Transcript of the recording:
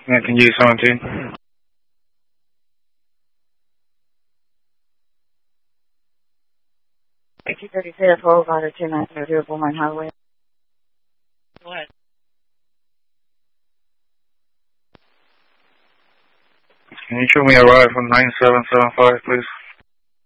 Can you 17? Hold on to 2902 Bullhorn Highway. What? Can you show me a ride from 9775, please?